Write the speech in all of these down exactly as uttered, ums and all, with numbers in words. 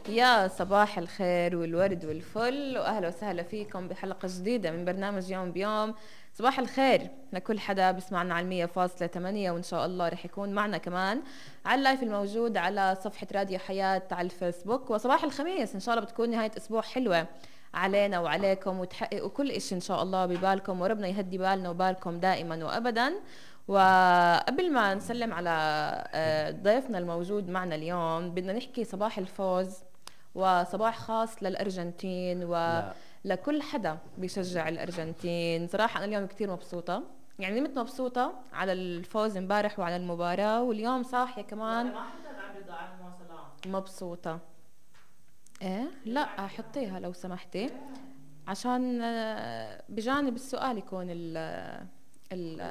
يا صباح الخير والورد والفل، واهلا وسهلا فيكم بحلقه جديده من برنامج يوم بيوم. صباح الخير لكل حدا بسمعنا على مية فاصلة ثمانية، وان شاء الله رح يكون معنا كمان على اللايف الموجود على صفحه راديو حياه على الفيسبوك. وصباح الخميس ان شاء الله بتكون نهايه اسبوع حلوه علينا وعليكم، وتحققوا كل إشي ان شاء الله ببالكم، وربنا يهدي بالنا وبالكم دائما وابدا. وقبل ما نسلم على آه، ضيفنا الموجود معنا اليوم، بدنا نحكي صباح الفوز وصباح خاص للأرجنتين لا ولكل حدا بيشجع الأرجنتين. صراحة أنا اليوم كتير مبسوطة، يعني نمت مبسوطة على الفوز امبارح وعلى المباراة، واليوم صاحية كمان ما حدا عم يرضى عن المواصلات. مبسوطة. ايه لا حطيها لو سمحتي، عشان آه، بجانب السؤال يكون ال ال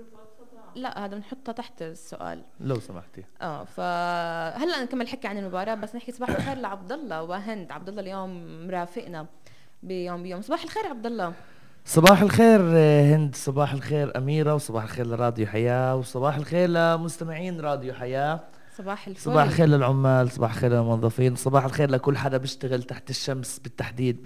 لا هذا بنحطها تحت السؤال لو سمحتي. اه فهلا نكمل حكي عن المباراه، بس نحكي صباح الخير لعبد الله وهند. عبد الله اليوم مرافقنا بيوم بيوم. صباح الخير عبد الله. صباح الخير هند، صباح الخير أميرة، وصباح الخير لراديو حياة، وصباح الخير لمستمعين راديو حياة. صباح الفل. صباح الخير للعمال، صباح الخير للموظفين، صباح الخير لكل حدا بيشتغل تحت الشمس بالتحديد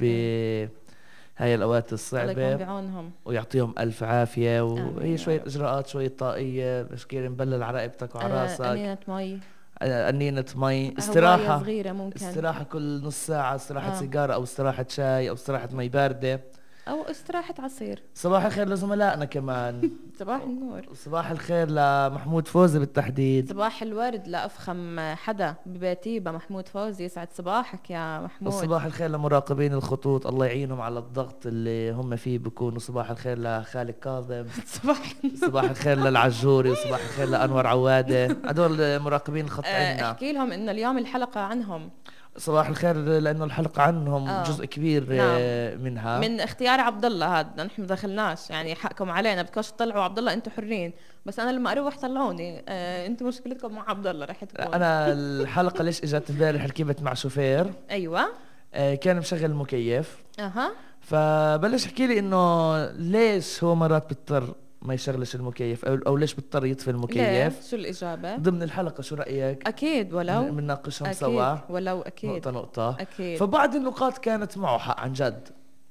بهاي الأوقات الله يكون الصعبة، بعونهم ويعطيهم ألف عافية. آمين وهي يا شوية رب. إجراءات، شوية طاقية بشكير نبلل على رقبتك وعلى آه، راسك، أنينة مي، أنينة مي، هواية استراحة صغيرة ممكن، استراحة كل نص ساعة، استراحة آه. سيجارة أو استراحة شاي أو استراحة مي باردة. أو استراحة عصير. صباح الخير لزملائنا كمان. صباح النور. صباح الخير لمحمود فوزي بالتحديد. صباح الورد لأفخم حدا ببيتيبة محمود فوزي، يسعد صباحك يا محمود. وصباح الخير لمراقبين الخطوط، الله يعينهم على الضغط اللي هم فيه بكونوا. صباح الخير لخالد كاظم. صباح صباح الخير للعجوري، وصباح الخير لأنور عوادة، هدول مراقبين الخط آه، عنا. احكي لهم إنه اليوم الحلقة عنهم. صباح الخير، لأنه الحلقة عنهم آه. جزء كبير آه، منها من اختيار عبد الله، هذا نحن ما دخلناش، يعني حقكم علينا، بدكوش تطلعوا عبد الله انتم حرين، بس انا لما اروح طلعوني. آه انتم مشكلتكم مع عبد الله رح تكون. أنا الحلقة ليش إجت امبارح، ركبت مع شوفير ايوه آه، كان مشغل المكيف، اها فبلش يحكي لي انه ليش هو مرات بيضطر ما يشغلش المكيف، او, أو ليش بيضطر يطفي ليه؟ المكيف. شو الاجابه؟ ضمن الحلقه شو رايك؟ اكيد ولو بنناقشهم اكيد سوا ولو اكيد نقطه نقطه. اكيد. فبعض النقاط كانت معه حق عن جد،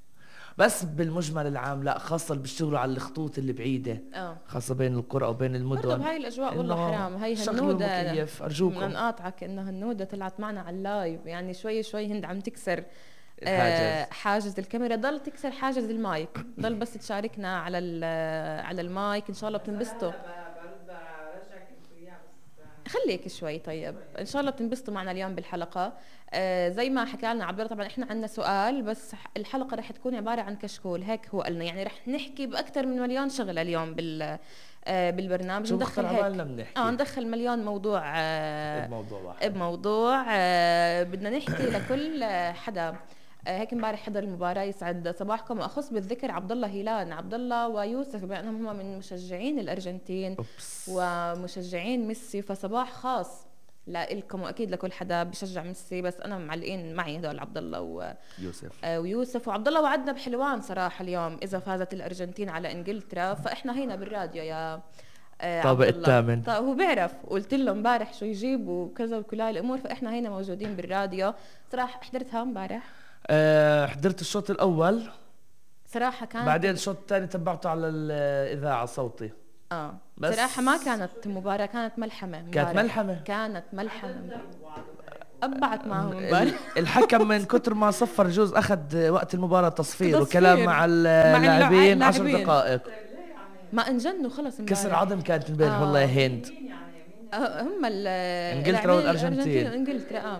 بس بالمجمل العام لا، خاصه اللي بيشتغلوا على الخطوط اللي بعيده، اه خاصه بين القرى وبين المدن. برضه بهاي الاجواء والله إنه حرام. هي شغلوا هالنوده، المكيف بدنا ارجوكم. نقاطعك، انه هالنوده طلعت معنا على اللايف، يعني شوي شوي هند عم تكسر الحاجز. آه، حاجز الكاميرا، ضل تكسر حاجز المايك، ضل بس تشاركنا على على المايك، ان شاء الله بتنبسطوا. خليك شوي طيب، ان شاء الله بتنبسطوا معنا اليوم بالحلقه. آه زي ما حكى لنا عبد الله، طبعا احنا عندنا سؤال، بس الحلقه رح تكون عباره عن كشكول، هيك هو قالنا، يعني رح نحكي باكثر من مليون شغله اليوم بال آه بالبرنامج. شو ندخل بخطر هيك عبالنا بنحكي؟ اه ندخل مليون موضوع آه بموضوع واحد. بموضوع آه بدنا نحكي لكل آه حدا آه هيك امبارح حضر المباراه. يسعد صباحكم، واخص بالذكر عبد الله هيلان، عبد الله ويوسف، بما انهم هم من مشجعين الارجنتين أوبس. ومشجعين ميسي، فصباح خاص لكم واكيد لكل حدا بشجع ميسي، بس انا معلقين معي هدول عبد الله يوسف آه ويوسف. وعبد الله وعدنا بحلوان صراحه اليوم اذا فازت الارجنتين على انجلترا، فاحنا هنا بالراديو يا آه طابق عبد الله. الثامن. طيب هو بيعرف، وقلت له امبارح شو يجيب وكذا وكل هاي الامور، فاحنا هنا موجودين بالراديو. صراحه حضرتها امبارح، أه حضرت الشوط الاول، صراحه كانت بعدين الشوط الثاني تبعته على الاذاعه صوتي. اه بس صراحه ما كانت مباراه، كانت ملحمه كانت امبارح. ملحمه كانت ملحمه، أبعت معهم ال- امبارح. الحكم من كتر ما صفر جوز اخذ وقت المباراه تصفير تصفير. وكلام مع اللاعبين عشر اللاعبين. دقائق. ما انجنوا خلص امبارح. كسر عظم كانت امبارح آه. والله يا هند. آه، هم ال- إنجلترا اللاعبين والأرجنتين. وانجلترا اه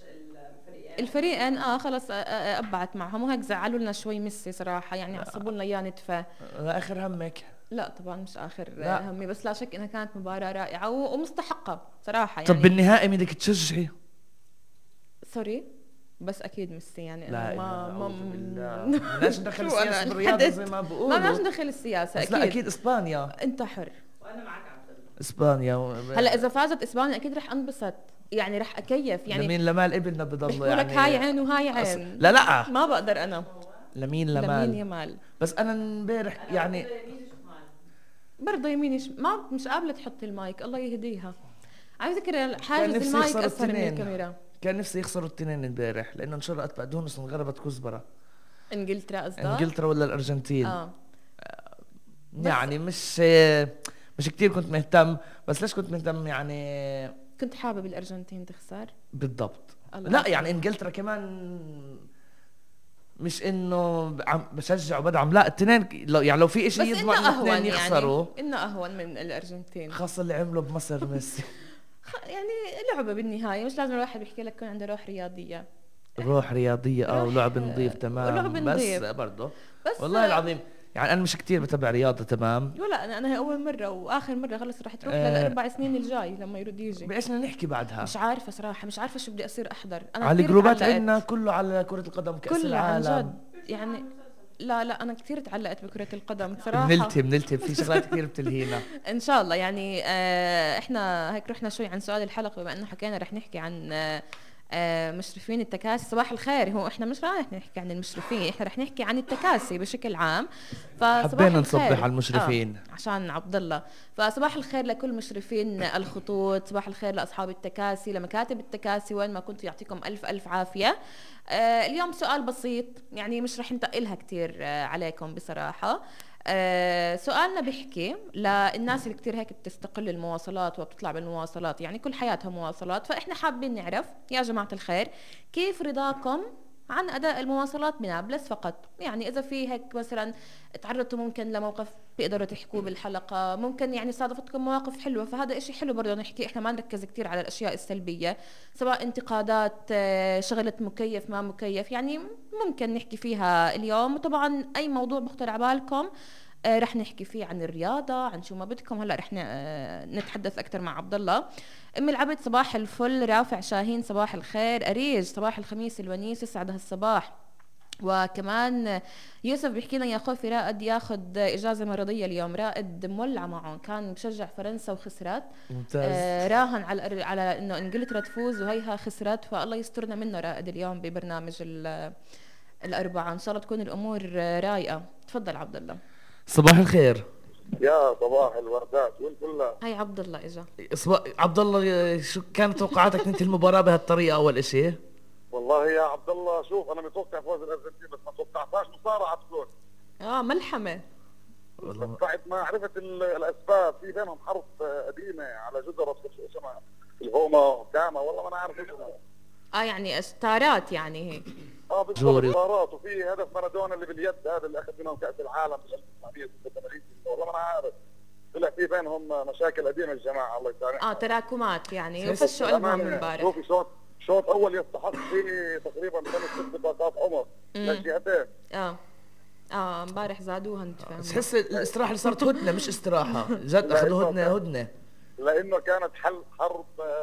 الفريقين اه خلص آه، آه، ابعت معهم، وهيك زعلوا لنا شوي ميسي صراحه، يعني عصبوا لنا اياه نتفه. اخر همك. لا طبعا مش اخر لا. آه، همي، بس لا شك انها كانت مباراه رائعه و- ومستحقه صراحه. يعني طب بالنهائي مين بدك تشجعي؟ سوري، بس اكيد ميسي، يعني لا إنه ما ما أعوذ بالله. ما بدناش ندخل شو أنا السياسه بالرياضه انحدت؟ زي ما ما بقولوا. بدناش ندخل السياسه بس اكيد. لا اكيد اسبانيا. انت حر. وانا معك عبد الله. اسبانيا هلا اذا فازت اسبانيا اكيد رح انبسط، يعني رح اكيف، يعني لمين لمال ابننا بضل بيحكوا يعني. لك هاي عين وهاي أص- عين. لا لا ما بقدر انا. لمين لمين لمال. يمال؟ بس انا امبارح يعني برضه يميني ش... ما مش قابله تحط المايك، الله يهديها. على فكره كان حاجز نفسي المايك يخسر اسهل من التنين. الكاميرا. كان نفسي يخسروا التنين امبارح لانه انشرقت بقدونس وانغلبت كزبره. انجلترا قصدك؟ انجلترا ولا الارجنتين؟ اه يعني مش مش كتير كنت مهتم. بس ليش كنت مهتم يعني؟ كنت حابب الارجنتين تخسر. بالضبط. الله لا يسلمك. يعني انجلترا كمان مش انه عم بشجع وبدعم، لا التنين لو يعني لو في اشي بس يضمن انه انه اهون الاثنين يخسروا. يعني انه اهون من الارجنتين. خاصة اللي عملوا بمصر ميسي. خ- يعني لعبة بالنهاية، مش لازم الواحد بيحكي لك يكون عنده روح رياضية. روح رياضية اه روح ولعب نظيف تمام. ولعب بس نظيف. برضه بس والله العظيم يعني انا مش كتير بتابع رياضة تمام. ولا انا انا هي اول مرة واخر مرة، خلص رح تروح آه للاربع سنين الجاي لما يرد يجي. بايش بدنا نحكي بعدها؟ مش عارفة صراحة، مش عارفة شو بدي اصير احضر. انا على كتير الجروبات تعلقت. عندنا كله على كرة القدم كأس كله عن العالم. جد يعني. لا لا انا كثير تعلقت بكرة القدم بصراحة. بنلتم بنلتم في شغلات كثير بتلهينا. ان شاء الله يعني. آه احنا هيك رحنا شوي عن سؤال الحلقة، بما انه حكينا رح نحكي عن آه آه مشرفين التكاسي. صباح الخير. هو احنا مش راح نحكي عن المشرفين، احنا رح نحكي عن التكاسي بشكل عام. فصباح حبينا الخير. نصبح على المشرفين آه عشان عبد الله. فصباح الخير لكل مشرفين الخطوط، صباح الخير لاصحاب التكاسي، لمكاتب التكاسي، وين ما كنتوا، يعطيكم الف الف عافيه. آه اليوم سؤال بسيط يعني، مش رح نتقلها كتير آه عليكم بصراحه. آه سؤالنا بيحكي للناس اللي كتير هيك بتستقل المواصلات وبتطلع بالمواصلات، يعني كل حياتها مواصلات. فإحنا حابين نعرف يا جماعة الخير كيف رضاكم عن أداء المواصلات بنابلس فقط. يعني إذا في هيك مثلا تعرضتوا ممكن لموقف بيقدروا تحكوه بالحلقة، ممكن يعني صادفتكم مواقف حلوة، فهذا إشي حلو برضه نحكي. إحنا ما نركز كتير على الأشياء السلبية، سواء انتقادات، آه، شغلة مكيف ما مكيف، يعني ممكن نحكي فيها اليوم. وطبعا أي موضوع بخطر على بالكم آه رح نحكي فيه، عن الرياضة، عن شو ما بدكم. هلا رح آه نتحدث أكثر مع عبد الله. أم العبد صباح الفل. رافع شاهين صباح الخير. أريج صباح الخميس الونيس، يسعد هالصباح. وكمان يوسف بيحكي لنا يا خوفي رائد ياخذ اجازه مرضيه اليوم. رائد مولع معه، كان بشجع فرنسا وخسرت. ممتاز. آه راهن على على انه انجلترا تفوز وهيها خسرت، فالله يسترنا منه رائد اليوم ببرنامج الاربعاء. ان شاء الله تكون الامور رايقه. تفضل عبد الله. صباح الخير. يا صباح الوردات والفل. هاي عبد الله اجا. صباح عبد الله، شو كانت توقعاتك انت المباراة بهالطريقة اول اشي؟ والله يا عبد الله شوف انا متوقع فوز الارجنتين، بس ما توقعتهاش مصارعه تكون. اه ملحمه. بس بعد ما عرفت الاسباب، في بينهم حرب قديمه على جزر شو اسمها الهوما وكاما، والله ما انا عارف اسمها. اه يعني استارات يعني هيك. اه بالضبط استارات. وفي هدف مارادونا اللي باليد هذا اللي اخذ منهم كاس العالم ب ألف وتسعمية وستة وثمانين، والله ما انا عارف. طلع في بينهم مشاكل قديمه الجماعه الله يسامحهم. اه تراكمات يعني، وفشوا قلبهم امبارح. شوفي شوط شوط اول يستحق فيه تقريبا خمس ست دقائق عمر للجهتين. اه اه امبارح زادوها انت فاهم. تحس الاستراحه اللي صارت هدنه مش استراحه، جد اخذوا هدنه هدنه لانه كانت حل حرب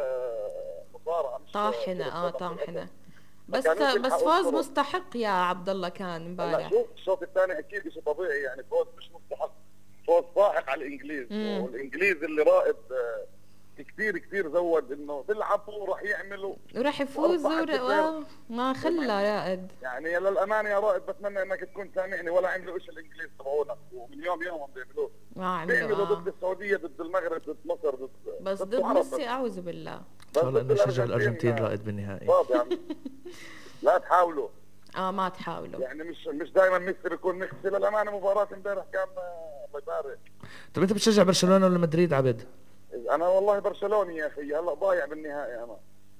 مصارعه مش طاحنه. اه طاحنه. بس بس فوز مستحق يا عبد الله كان امبارح. شوف الشوط الثاني اكيد شيء طبيعي يعني، فوز مش مستحق، فوز صاحق على الانجليز. والانجليز اللي رائد كثير كثير زود انه بيلعبوا وراح يعملوا وراح يفوزوا ور... ما خلى رائد. يعني للامانه يا رائد بتمنى انك تكون سامعني، ولا عملوا ايش الانجليز تبعونا، ومن يوم يومهم بيعملوه. ما بيعملوا آه. ضد السعوديه، ضد المغرب، ضد مصر، ضد بس ضد ميسي اعوذ بالله. والله انه شجع الارجنتين رائد بالنهائي. لا تحاولوا. اه ما تحاولوا يعني مش مش دائما ميسي بيكون ميسي. للامانه مباراه امبارح كان الله يبارك. طب انت بتشجع برشلونه ولا مدريد عبد؟ انا والله برشلوني يا اخي، هلا ضايع بالنهائي. انا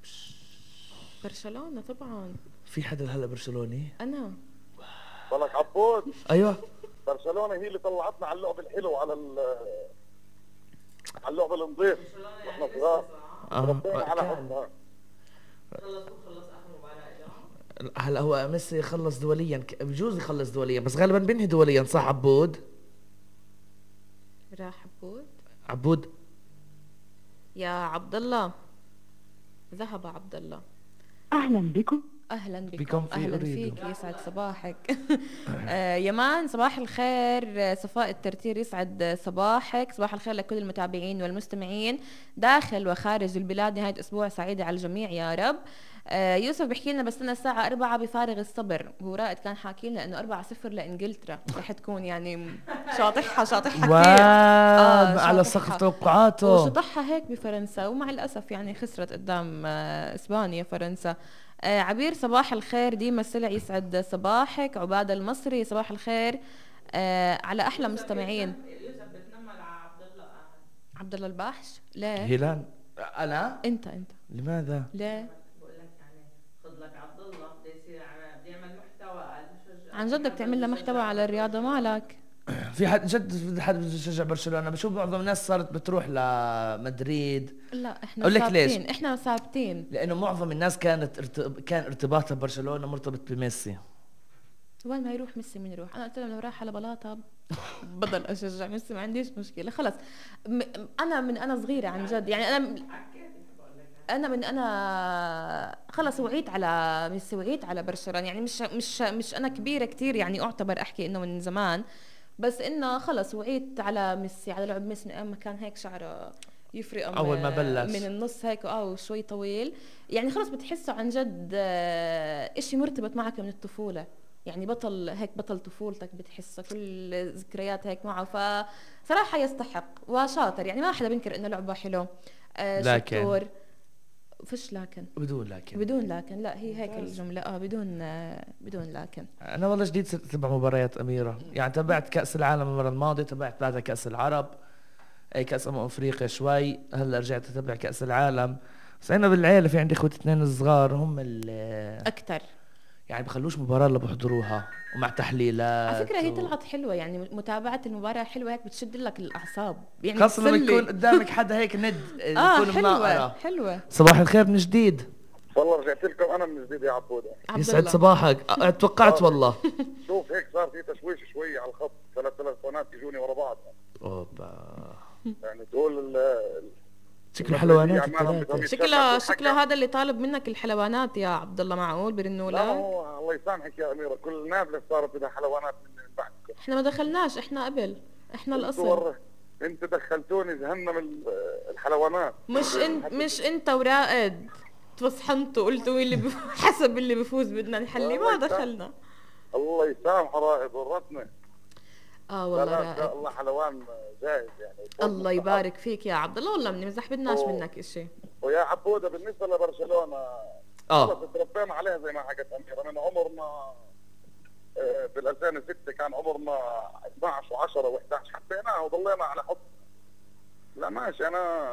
برشلونه طبعا. في حدا هلا برشلوني؟ انا طلعك عبود. ايوه برشلونه هي اللي طلعتنا على اللعب الحلو، على على اللعب النظيف واحنا صغار. اه على حبها. هلا هو ميسي خلص دوليا، بجوز يخلص دوليا بس غالبا بينهي دوليا، صح عبود؟ راح عبود عبود يا عبد الله. ذهب عبد الله. اهلا بكم اهلا بكم بكم، في اهلا أريد. فيك، يسعد صباحك. آه يمان صباح الخير. آه، صفاء الترتير يسعد صباحك. صباح الخير لكل المتابعين والمستمعين داخل وخارج البلاد، نهاية اسبوع سعيدة على الجميع يا رب. آه يوسف بحكي لنا بس انا الساعة أربعة بفارغ الصبر، هو رائد كان حاكي لنا انه أربعة صفر لانجلترا، رح تكون يعني شاطحها شاطحها كثير. واه على شاطحها. سقف توقعاته. وشطحها هيك بفرنسا، ومع الأسف يعني خسرت قدام آه، إسبانيا فرنسا. آه، عبير صباح الخير. ديما السلع يسعد صباحك. عبادة المصري صباح الخير. آه، على أحلى مستمعين. يوسف بتنمر على عبد الله قاعد. عبد الله الباحش ليه؟ هيلان انا أنت أنت لماذا؟ ليه؟ بقول لك يعني خذ لك عبد الله بده يصير عم- بده يعمل محتوى قال بشجع. عن جدك تعمل لنا محتوى على الرياضة مالك؟ في حد جد في حد بده يشجع برشلونه؟ بشوف معظم الناس صارت بتروح لمدريد. لا احنا أقول لك ليش؟ ثابتين، احنا ثابتين. لانه معظم الناس كانت ارت... كان ارتباطها ببرشلونه مرتبط بميسي. وين ما يروح ميسي مين يروح؟ انا قلت لهم لو راح على بلاطه بضل اشجع ميسي، ما عنديش مشكله خلص. م- انا من انا صغيره عن جد يعني انا انا من انا خلص وعيت على ميسي، وعيت على برشلونه يعني مش مش مش انا كبيره كتير يعني اعتبر احكي انه من زمان، بس انه خلص وعيت على ميسي، على لعب ميسي من ايام ما كان هيك شعره يفرق أم- أول ما بلش. من النص هيك اه وشوي طويل، يعني خلص بتحسه عن جد آه، اشي مرتبط معك من الطفوله، يعني بطل هيك بطل طفولتك بتحسه كل ذكريات هيك معه، فصراحه يستحق وشاطر يعني ما حدا بينكر انه لعبه حلو. آه لكن. شطور. فيش لكن بدون لكن. بدون لكن لا هي هيك الجمله اه بدون آه بدون لكن. انا والله جديد صرت اتبع مباريات اميره، يعني تابعت كاس العالم المره الماضيه، تابعت بعدها كاس العرب، اي كاس امم افريقيا شوي، هلا رجعت اتابع كاس العالم. بس انا بالعيله في عندي اخوتي اثنين صغار هم اللي اكثر يعني بخلوش مباراه الا بحضروها ومع تحليلات. على فكره هي و... طلعت حلوه يعني متابعه المباراه حلوه هيك بتشد لك الاعصاب يعني خاصه لما بتسلي. يكون قدامك حدا هيك ند اه يكون حلوه مناقره. حلوه. صباح الخير من جديد. والله رجعت لكم انا من جديد يا عبوده. عبد يسعد الله. صباحك. أه، توقعت والله. شوف هيك صار في تشويش شوي على الخط، ثلاث تلفونات يجوني ورا بعض، اوبا يعني تقول ال- ال- شكله حلوانات عمالهم الثلاثه. بدهم شكله يتشكلوا شكله الحكم. هذا اللي طالب منك الحلوانات يا عبد الله، معقول برنوا لا لك؟ هو الله يسامحك يا اميره، كل نابلس صارت بدها حلوانات من بعدكم. احنا ما دخلناش، احنا قبل، احنا الاصل. الصور- انت دخلتوني جهنم ال- الحلوانات. مش انت مش انت ورائد تصحنتوا قلتوا اللي بف... حسب اللي بفوز بدنا نحلي، ما دخلنا. الله يسامحه رائد ورطنا. اه لا والله لا ان شاء رائد. الله حلوان جاهز يعني. الله يبارك فيك يا عبد الله، والله بنمزح بدناش أوه. منك اشي. ويا عبوده بالنسبه لبرشلونه اه خلص تربينا عليها زي ما حكت اميره، من عمرنا آه، بال ألفين وستة كان عمرنا اثنعش و10 و11 حبيناها وضلينا على حب. لا ماشي انا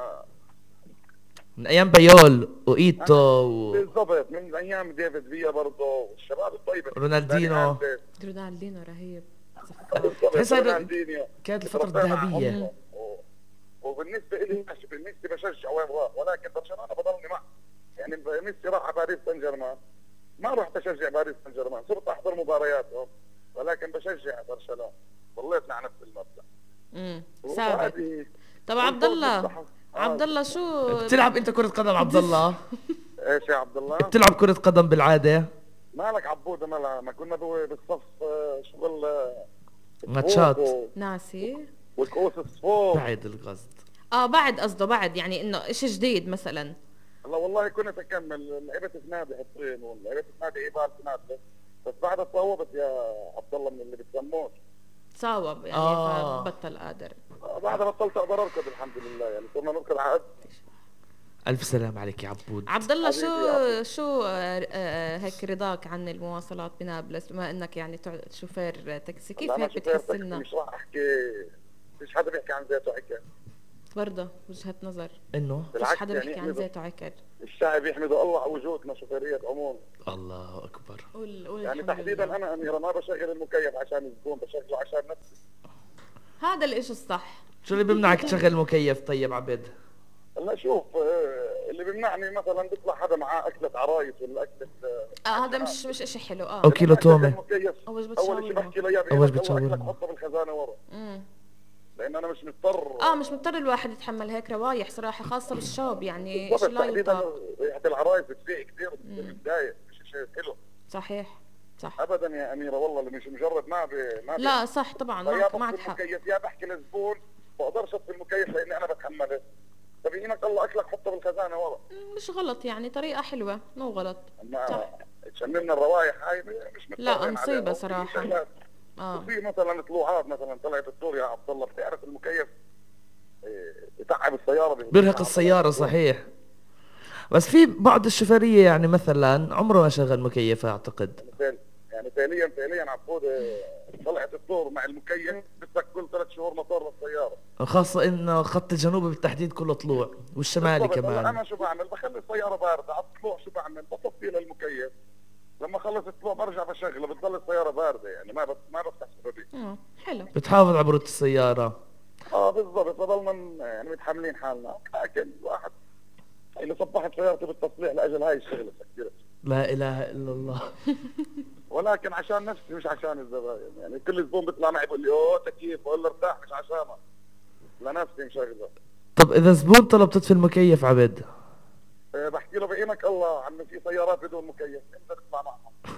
من ايام بيول وايتو و... بالضبط من ايام ديفيد فيا برضه والشباب الطيبه رونالدينو. رونالدينو رهيب. بالضبط تحس هيدا رونالدينيو. كانت الفترة تربينا على الذهبية. حب. و- وبالنسبه لي ماشي بالنسبه بشجع وين ابغاه، ولكن برشلونه بضلني معه. يعني ميسي راح على باريس سان جيرمان ما رحت اشجع باريس سان جيرمان، صرت احضر مبارياتهم ولكن بشجع برشلونه، ضليت على نفس المبدا. امم ثابت. وهذه- طب عبد الله والفوز آه. عبد الله شو بتلعب انت كرة قدم عبد الله؟ ايش يا عبد الله؟ بتلعب كرة قدم بالعادة؟ مالك عبوده مالها، ما كنا بو- بالصف آه، شغل آه، ماتشات. الصفوف و- ناسي؟ والكؤوس الصفوف. بعد القصد. اه بعد قصده بعد يعني انه اشي جديد مثلا. لا والله كنت اكمل، لعبت في نادي حطين ولعبت في نادي ايبار في نادي، بس بعدها تصوبت يا عبد الله من اللي بتسموه. تصاوب يعني آه. فبطل قادر. بعدها بطلت اقدر اركض الحمد لله، يعني صرنا نركض على قد. الف سلام عليك يا عبود. عبد الله شو حبيبي يا عبد. شو آه، آه، هيك رضاك عن المواصلات بنابلس بما انك يعني تع- شوفير تاكسي، كيف لا، أنا هيك شوفير بتحس تاكسي لنا؟ مش راح احكي، فيش حدا بيحكي عن ذاته عكر. برضه وجهة نظر، انه فيش بالعكس حدا يعني بيحكي عن يحمدوا- ذاته عكر. الشعب يحمدوا الله على وجودنا شوفيرية عموم. الله اكبر. قول قول يعني الحمد تحديدا لله. انا اميره ما بشغل المكيف عشان الزبون، بشغله عشان نفسي. هذا الاشي الصح. شو اللي بيمنعك تشغل مكيف طيب عبد؟ هلا شوف آه، اللي بيمنعني مثلا بيطلع حدا معاه اكلة عرايس ولا اكلة آه، اه هذا مش مش اشي حلو اه. أو كيلو تومة. المكيف أو وجبة اول شيء شاورما. بحكي له يا أو وجبة اكلك شاورما. حطه بالخزانه ورا، امم لان انا مش مضطر. اه مش مضطر الواحد يتحمل هيك روايح صراحة، خاصة بالشوب يعني بالضبط اشي لا تحديدا يطاق. ريحه العرايس بتفيق كثير، بتضايق مش شيء حلو. صحيح صح. ابدا يا اميره والله، اللي مش مجرد ما بي ما بي لا صح طبعا، يا معك بطفي معك حق. المكيف يا بحكي للزبون بقدرش اطفي المكيف لاني انا بتحمله. طب يمينك الله اكلك حطه بالخزانه ورا. مش غلط يعني، طريقة حلوة مو غلط. اما صح. تشممنا الروايح هاي مش مضطرين لا عليها. مصيبة وفي صراحة. شغلات- اه وفي مثلا طلوعات مثلا طلعت الدور يا عبد الله، بتعرف المكيف إيه، بتعب السياره بيرهق السيارة صحيح. بس في بعض الشوفيرية يعني مثلا عمره ما شغل مكيف اعتقد. مثال- يعني فعليا فعليا عبود إيه، طلعت الدور مع المكيف بدك كل ثلاث شهور مطار للسياره. خاصة انه خط الجنوبي بالتحديد كله طلوع والشمالي بالضبط. هلا كمان. انا شو بعمل؟ بخلي السياره بارده على الطلوع، شو بعمل؟ بطفي لها المكيف، لما خلص الطلوع برجع بشغله، بتضل السياره بارده يعني ما بت... ما بفتح شبابيك. اه حلو. بتحافظ على برودة السيارة. اه بالضبط، فضلنا م- يعني متحملين حالنا، لكن الواحد اللي صبحت سيارتي بالتصليح لاجل هاي الشغله كثير. لا اله الا الله. ولكن عشان نفسي مش عشان الزباين، يعني كل زبون بيطلع معي بيقول لي اوه تكييف، بقول له ارتاح مش عشانك، لنفسي مشغله. طب اذا زبون طلب تطفي المكيف عبد؟ أه بحكي له بعينك الله عمي في سيارات بدون مكيف انت تطلع معهم.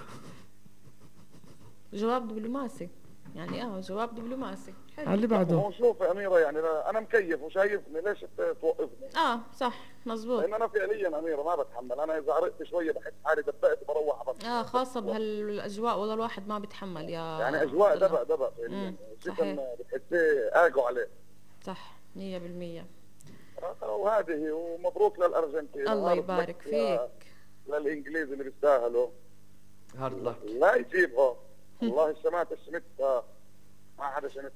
جواب دبلوماسي يعني، اه جواب دبلوماسي حلو. على اللي بعده. هو شوف يا اميره يعني انا مكيف وشايفني، ليش ت- توقفني؟ اه صح مزبوط. لان انا فعليا اميره ما بتحمل، انا اذا عرقت شويه بحس حالي دبقت بروح أبطل. اه خاصة بهالاجواء والله الواحد ما بيتحمل يا يعني اجواء عبد الله. دبق دبق فعليا، مم، شكل صحيح. بتحسيه اجوا عليه. صح مية بالمية. آه، وهذه ومبروك للارجنتين. الله هارد يبارك لك يا- فيك. للانجليز اللي بيستاهلوا. هارد لك. لا يجيبها والله، الشمات شمتها ما حدا شمتها.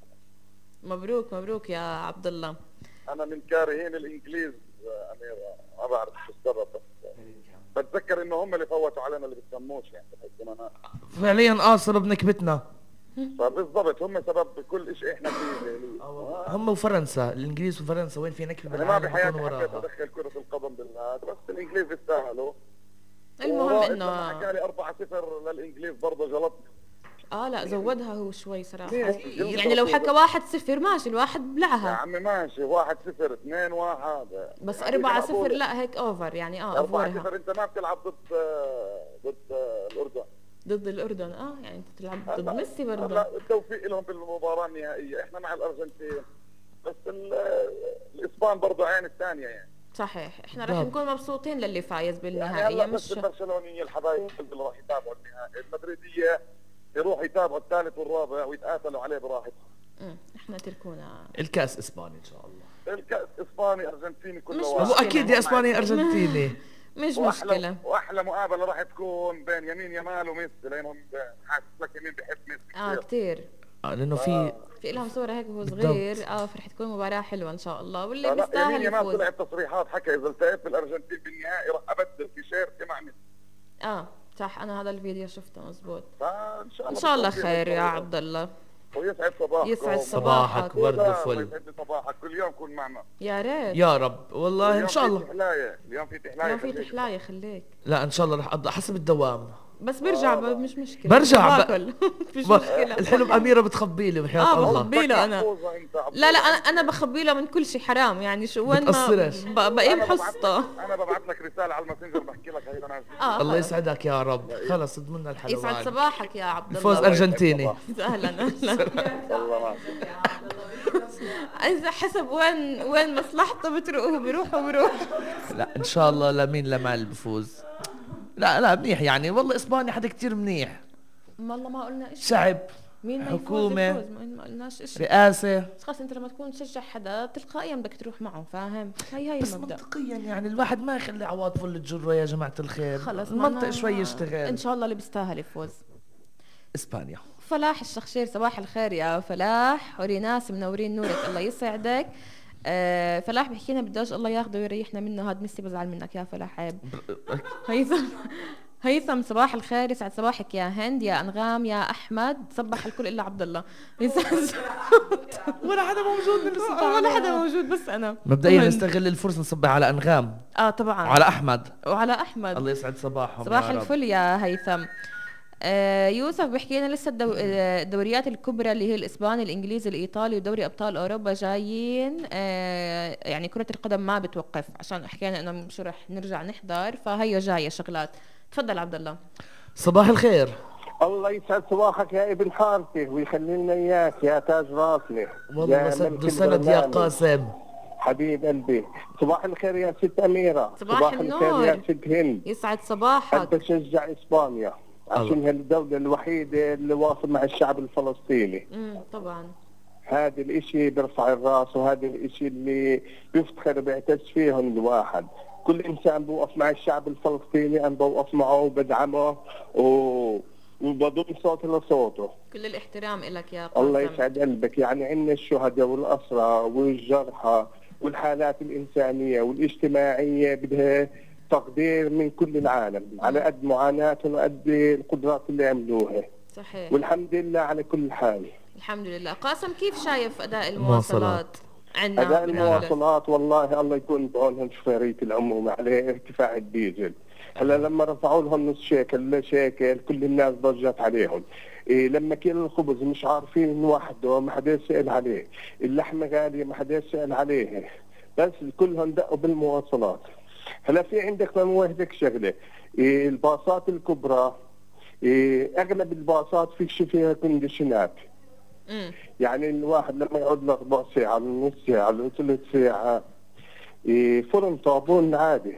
مبروك مبروك يا عبد الله. انا من كارهين الانجليز آه، اميره، ما بعرف شو السبب، بس بتذكر انه هم اللي فوتوا علينا اللي بتسموش يعني بحس انا. فعليا اه صار بنكبتنا. فبالضبط هم سبب كل شيء احنا فيه يعني. هم وفرنسا، الانجليز وفرنسا وين في نكبة انا ما بالعالم بحياتي بكونوا حبيت وراها. ادخل كرة القدم بالهاد، بس الانجليز بيستاهلوا. المهم ورائد انه لما حكى لي أربعة صفر للانجليز برضه جلطني. اه لا زودها هو شوي صراحة. ليه؟ يعني لو حكى واحد صفر ماشي الواحد يا بلعها، عمي ماشي واحد صفر اثنين واحد، بس يعني أربعة معقولة. صفر لا هيك اوفر يعني، اه أربعة افورها. صفر انت ما بتلعب ضد آه، ضد آه، الاردن. ضد الاردن اه يعني انت تلعب ضد هلا- ميسي برضه. هلا التوفيق لهم بالمباراة النهائية، احنا مع الارجنتين، بس ال- آه، الاسبان برضه عين الثانية يعني. صحيح احنا رح بالضبط. نكون مبسوطين للي فايز يعني بالنهائية هلا بس مش البرشلونيين الحبايب اللي راح يتابعوا النهائي، المدريدية يروحوا يتابعوا الثالث والرابع ويتقاتلوا عليه براحتهم. مم، احنا تركونا. الكاس اسباني ان شاء الله. الكاس اسباني ارجنتيني كله مش واحد. واكيد يا اسباني ارجنتيني. مش واحلى مشكلة. واحلى مقابله راح تكون بين يمين يمال وميسي، لانهم حاسس لك يمين بحب ميسي اه كثير. كتير. آه لانه في في لهم صورة هيك وهو بالضبط. صغير، اه فرح تكون مباراة حلوة ان شاء الله، واللي لا يمين بيستاهل يمال يفوز. طلع تصريحات حكى اذا التقيت بالارجنتين بالنهائي راح ابدل تيشيرتي مع ميسي. اه صح انا هذا الفيديو شفته مزبوط. فان شاء ان الله شاء الله بالتوفيق خير يا للفريق. عبد الله. ويسعد صباحكم. يسعد صباحك ورد الله وفل. يسعد صباحك، كل يوم كون معنا. يا ريت. يا رب والله ان اليوم شاء في الله. تحلاية، اليوم في تحلاية اليوم في خليك. تحلاية خليك. لا ان شاء الله رح اقضي حسب الدوام. بس برجع ب- مش مشكلة. برجع ب- باكل. مش ب- مشكلة. الحلم اميره بتخبي لي بحياه آه، الله. بخبي له أنا. محفوظة أنت عبد لا لا الله. انا انا بخبي له من كل شيء حرام يعني، شو وين ما بتقصرش. ب- بقيم أنا ببعت حصته. لك- انا ببعث لك رسالة على الماسنجر بحكي لك هي انا. اه الله خلص. يسعدك يا رب. خلص اضمنا الحلوات. يسعد صباحك يا عبد فوز الله. ارجنتيني. اهلا اهلا. والله ما اذا حسب وين وين مصلحته بتروح بيروح وبروح. لا ان شاء الله لمين لمال بفوز. لا لا منيح يعني والله اسبانيا حدا كتير منيح. والله ما قلنا ايش. شعب مين ما يفوز حكومة. يفوز، ما ما قلناش شيء. رئاسة. بس خلص انت لما تكون تشجع حدا تلقائيا بدك تروح معه، فاهم؟ هي هي بس المبدأ. منطقيا يعني الواحد ما يخلي عواطفه اللي تجره يا جماعة الخير. خلص المنطق معناها شوي ان يشتغل. شاء الله اللي بيستاهل يفوز. اسبانيا. فلاح الشخشير صباح الخير يا فلاح، وريناس منورين نورك الله يسعدك. آه فلاح بحكي لنا بدوش الله ياخده ويريحنا منه، هاد ميسي بزعل منك يا فلاح عيب. هيثم هيثم صباح الخير، يسعد صباحك يا هند يا انغام يا احمد، صبح الكل الا عبد الله. يسعد ولا حدا موجود من اللي ولا حدا موجود بس انا. مبدئيا وهند. نستغل الفرصة نصبح على انغام اه طبعا وعلى احمد. وعلى احمد. الله يسعد صباحهم صباح يا رب. الفل يا هيثم. آه يوسف بيحكي لنا لسه الدو... آه، الدوريات الكبرى اللي هي الاسباني الانجليزي الايطالي ودوري ابطال اوروبا جايين، آه يعني كرة القدم ما بتوقف، عشان حكينا انه شو رح نرجع نحضر، فهي جاية شغلات. تفضل عبد الله. صباح الخير. الله يسعد صباحك يا ابن حارتي ويخلي لنا اياك يا تاج راسنا. والله يا سد ملك وسند يا البرنامج. قاسم. حبيب قلبي. صباح الخير يا ست أميرة. صباح الخير يا النور. ست هند. يسعد أنا صباحك. بشجع إسبانيا عشان هالدولة الوحيدة اللي واقفة مع الشعب الفلسطيني. امم طبعا. هذا الاشي بيرفع الراس وهذا الاشي اللي بيفتخر بيعتز فيهم الواحد. كل انسان بوقف مع الشعب الفلسطيني انا بوقف معه وبدعمه و... وبضم صوتي لصوته. كل الاحترام لك يا قاسم. الله يسعد قلبك. يعني عندنا الشهداء والأسرى والجرحى والحالات الإنسانية والاجتماعية بدها تقدير من كل العالم على قد معاناتهم وقد القدرات اللي عملوها. صحيح. والحمد لله على كل حال. الحمد لله. قاسم كيف شايف اداء المواصلات عندنا؟ أداء المواصلات والله الله يكون بعونهم شوفيرية العموم على ارتفاع الديزل. هلا لما رفعوا لهم نص شيكل لا شيكل كل الناس ضجت عليهم. إيه لما كيلو الخبز مش عارفين وحده ما حدا سأل عليه، اللحمة غالية ما حدا سأل عليها، بس كلهم دقوا بالمواصلات. هلا في عندك لنوهدك شغلة، إيه الباصات الكبرى إيه اغلب الباصات فيش فيها كونديشنات. امم يعني الواحد لما يقعد له ربع ساعة نص ساعة ثلث ساعة إيه فرن طابون عادي.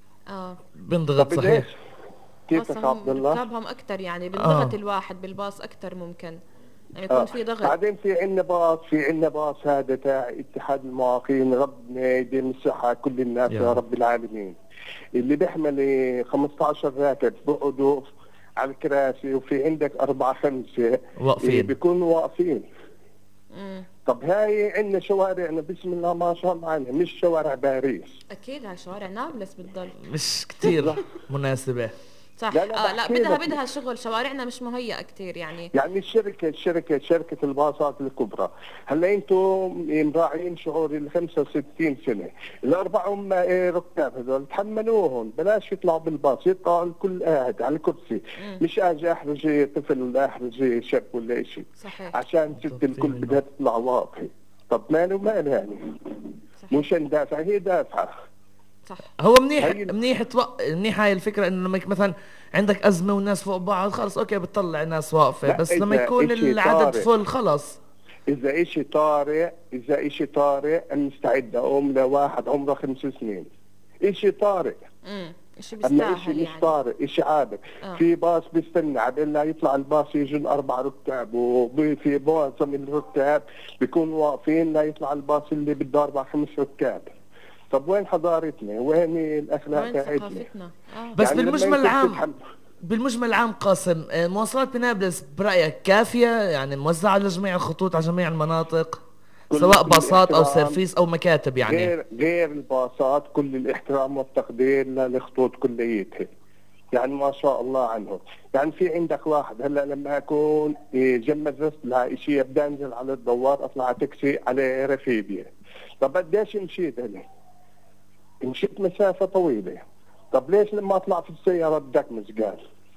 اه بنضغط طب صحيح. ليش؟ كيفك اصلا عبد الله؟ ركابهم اكثر يعني بنضغط آه. الواحد بالباص اكثر ممكن يعني يكون آه. في ضغط. بعدين في عندنا باص في عندنا باص هذا تاع اتحاد المعاقين ربنا يديم الصحة كل الناس يا يا رب. رب العالمين. اللي بيحمل خمسة عشر راكب بقعدوا على الكراسي وفي عندك أربعة خمسة واقفين. إيه بيكونوا واقفين. امم طب هاي عندنا شوارعنا بسم الله ما شاء الله عنها مش شوارع باريس. اكيد هاي شوارع نابلس بتضل. مش كتير مناسبة. صح. لا، لا، اه لا بحكي بدها لك. بدها شغل. شوارعنا مش مهيئة كتير يعني. يعني الشركة الشركة شركة الباصات الكبرى هلا انتم مراعين شعور ال خمسة وستين سنة الأربعة هم إيه ركاب هذول تحملوهم بلاش يطلعوا بالباص يطلعوا الكل قاعد على الكرسي. مم. مش اجي احرج طفل ولا احرج شاب ولا شيء صحيح. عشان ست الكل بدها تطلع واقفة. طب ماله ماله يعني صحيح. مش ندافع هي دافعة. صح. هو منيح هي- منيح توق... منيح هاي الفكره انه لما يك- مثلا عندك ازمه والناس فوق بعض خلص اوكي بتطلع ناس واقفه، لا، بس لما إذا يكون إشي العدد طارئ. فل خلص. إذا إشي طارئ إذا إشي طارئ أنا مستعد أقوم لواحد عمره خمس سنين. إشي طارئ. امم شيء أما إشي بيستاهل مش يعني. طارئ إشي عابر. آه. في باص بيستنى عبين لا يطلع الباص يجوا أربع ركاب وفي معظم الركاب بيكونوا واقفين لا يطلع الباص اللي بده أربع خمس ركاب. طب وين حضارتنا؟ وين الأخلاق وين تاعتنا؟ ثقافتنا؟ اه بس يعني لما بالمجمل أنت العام بتتحمل- بالمجمل العام قاسم، آه، المواصلات بنابلس برايك كافيه يعني موزعه على جميع الخطوط على جميع المناطق كل- سواء كل باصات او الاحترام. سيرفيس او مكاتب يعني؟ غير غير الباصات كل الاحترام والتقدير للخطوط كليتها. يعني ما شاء الله عنهم. يعني في عندك واحد هلا لما اكون إيه، جنب مدرسة لها شيء ابدا انزل على الدوار اطلع تاكسي على رفيدية. طب قديش مشيت انا؟ مشيت مسافة طويلة. طب ليش لما اطلع في السيارة بدك مسجال؟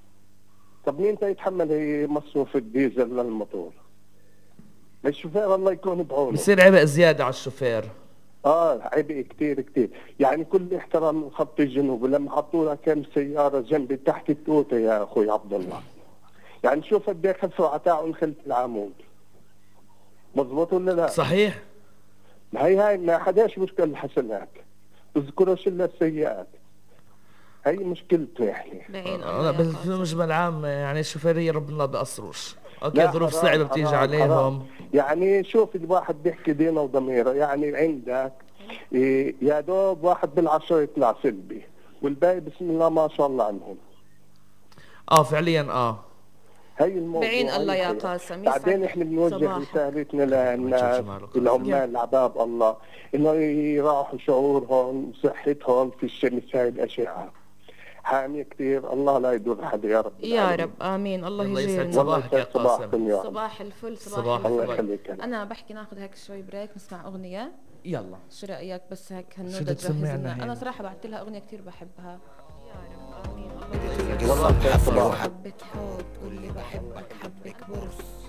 طب مين يتحمل هي مصروف الديزل للموتور؟ الشوفير الله يكون بعونه. بصير عبء زياده على الشوفير. اه عبء كتير كتير. يعني كل احترام من خط الجنوب لما حطوا لها كم سياره جنبي تحت التوته يا اخوي عبد الله. يعني شوف قد ايه خسروا عتاعهم خلف العمود. مضبوط ولا لا؟ صحيح. هي هاي ما حداش مشكله الحسنات. تذكروش الا السيئات. هي مشكلته يعني. بعين آه، الله لا يا بس قاسم. بالمجمل العام يعني الشوفيريه ربنا الله بيقصروش. اوكي لا، ظروف حرام، صعبه بتيجي حرام، عليهم. حرام. يعني شوف الواحد بيحكي دينه وضميره. يعني عندك إيه يا دوب واحد بالعشرة يطلع سلبي والباقي بسم الله ما شاء الله عنهم. اه فعليا اه. هي الموضوع بعين الله هي يا حقيقة. قاسم. بعدين يسعد احنا بنوجه صباحك. رسالتنا للناس العمال العباب الله انه يراعوا شعورهم وصحتهم في الشمس هاي الاشعه حامي كثير. الله لا يضر حدا يا رب يا العالمين. رب امين. الله الله يسعد يجيرنا. صباحك يا يسعد صباحكم قاسم. يا رب. صباح الفل. صباح, صباح الفل. الله الفل. يخليك. انا بحكي ناخذ هيك شوي بريك نسمع اغنيه. يلا شو رايك بس هيك شو هالنودة بدك تجهز تسمعنا لنا؟ هنا؟ انا صراحه بعثت لها اغنيه كثير بحبها. يا رب امين. الله يجزيك. والله يسعد صباحك. حبة حب تقول لي بحبك حبك برص